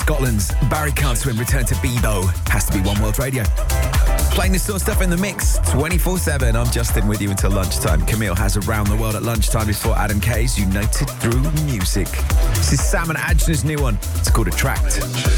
Scotland's Barry Cantwin returned to Bebo. Has to be One World Radio. Playing this sort of stuff in the mix 24/7. I'm Justin with you until lunchtime. Camille has Around the World at lunchtime before Adam K's United Through Music. This is Sam and Ajna's new one. It's called Attract.